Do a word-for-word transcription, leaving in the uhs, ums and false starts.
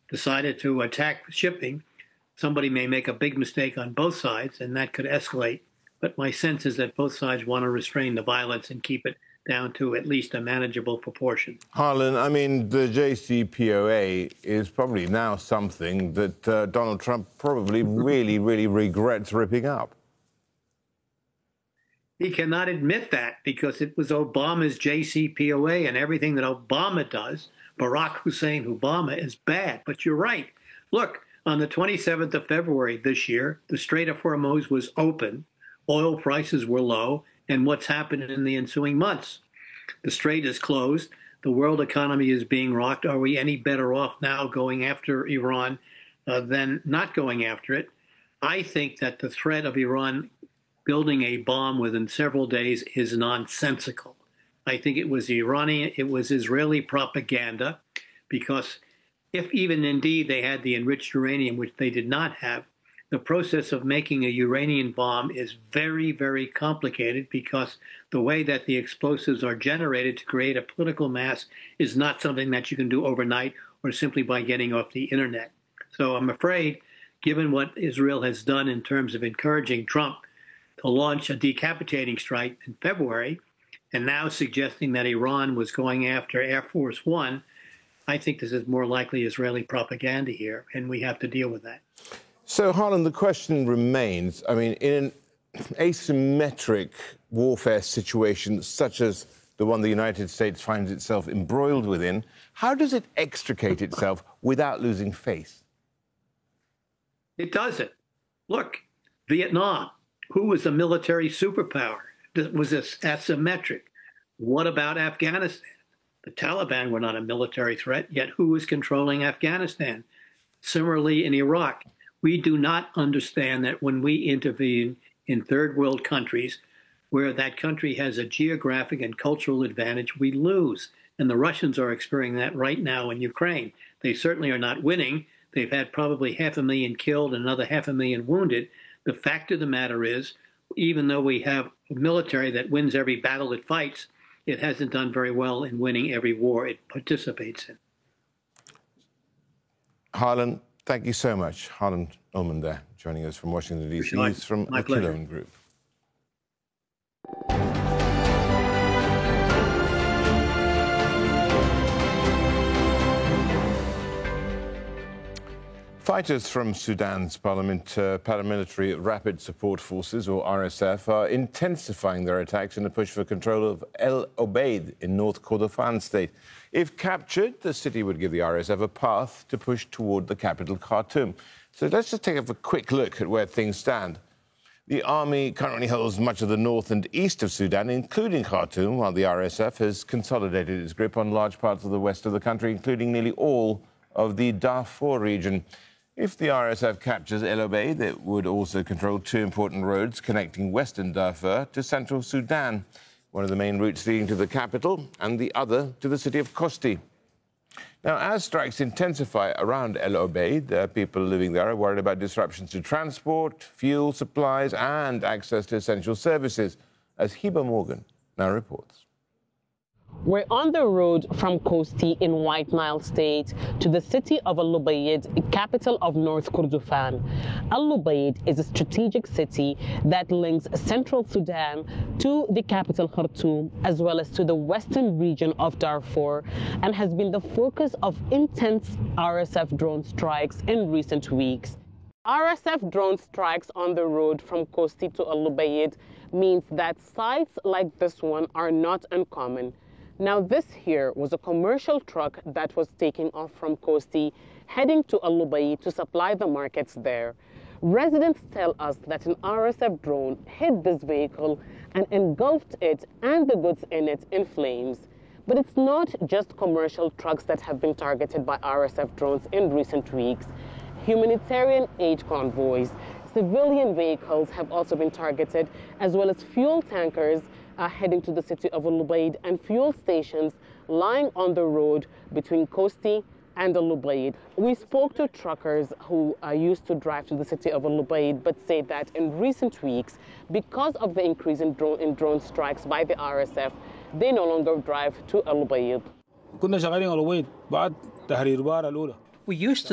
decided to attack shipping, somebody may make a big mistake on both sides, and that could escalate. But my sense is that both sides want to restrain the violence and keep it down to at least a manageable proportion. Harlan, I mean, the J C P O A is probably now something that uh, Donald Trump probably really, really regrets ripping up. He cannot admit that because it was Obama's J C P O A, and everything that Obama does, Barack Hussein Obama, is bad. But you're right. Look, on the twenty-seventh of February this year, the Strait of Hormuz was open, oil prices were low, and what's happened in the ensuing months? The strait is closed. The world economy is being rocked. Are we any better off now going after Iran uh, than not going after it? I think that the threat of Iran building a bomb within several days is nonsensical. I think it was Iranian, it was Israeli propaganda, because if even indeed they had the enriched uranium, which they did not have, the process of making a uranium bomb is very, very complicated, because the way that the explosives are generated to create a political mass is not something that you can do overnight or simply by getting off the internet. So I'm afraid, given what Israel has done in terms of encouraging Trump to launch a decapitating strike in February, and now suggesting that Iran was going after Air Force One, I think this is more likely Israeli propaganda here, and we have to deal with that. So, Harlan, the question remains, I mean, in an asymmetric warfare situation such as the one the United States finds itself embroiled within, how does it extricate itself without losing face? It doesn't. Look, Vietnam, who was a military superpower, was asymmetric. What about Afghanistan? The Taliban were not a military threat, yet who was controlling Afghanistan? Similarly, in Iraq, we do not understand that when we intervene in third world countries where that country has a geographic and cultural advantage, we lose. And the Russians are experiencing that right now in Ukraine. They certainly are not winning. They've had probably half a million killed and another half a million wounded. The fact of the matter is, even though we have a military that wins every battle it fights, it hasn't done very well in winning every war it participates in. Harlan, thank you so much. Harlan Ullman there, joining us from Washington, D C. He's from the Killowen Group. Fighters from Sudan's parliament, uh, paramilitary Rapid Support Forces, or R S F, are intensifying their attacks in a push for control of El Obeid in North Kordofan state. If captured, the city would give the R S F a path to push toward the capital, Khartoum. So let's just take a quick look at where things stand. The army currently holds much of the north and east of Sudan, including Khartoum, while the R S F has consolidated its grip on large parts of the west of the country, including nearly all of the Darfur region. If the R S F captures El Obeid, it would also control two important roads connecting western Darfur to central Sudan, one of the main routes leading to the capital and the other to the city of Kosti. Now, as strikes intensify around El Obeid, uh, people living there are worried about disruptions to transport, fuel supplies and access to essential services, as Heba Morgan now reports. We're on the road from Kosti in White Nile State to the city of El Obeid, capital of North Kordofan. El Obeid is a strategic city that links central Sudan to the capital Khartoum, as well as to the western region of Darfur, and has been the focus of intense R S F drone strikes in recent weeks. R S F drone strikes on the road from Kosti to El Obeid means that sites like this one are not uncommon. Now, this here was a commercial truck that was taking off from Kosti, heading to El Obeid to supply the markets there. Residents tell us that an R S F drone hit this vehicle and engulfed it and the goods in it in flames. But it's not just commercial trucks that have been targeted by R S F drones in recent weeks. Humanitarian aid convoys, civilian vehicles have also been targeted, as well as fuel tankers Uh, heading to the city of El Obeid and fuel stations lying on the road between Kosti and El Obeid. We spoke to truckers who uh, used to drive to the city of El Obeid, but say that in recent weeks, because of the increase in drone, in drone strikes by the R S F, they no longer drive to El Obeid. We used to